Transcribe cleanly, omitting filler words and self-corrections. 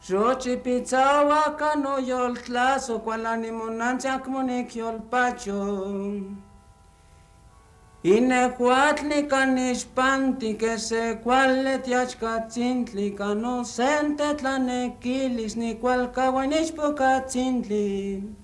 Rochi pizzawa cano yol tlazo cual animonancha monik yol pacho. Inecuatli canishpanti que se cuale tiachcatzintli cano sente tlanequilis ni cual caguanishpo catzintli.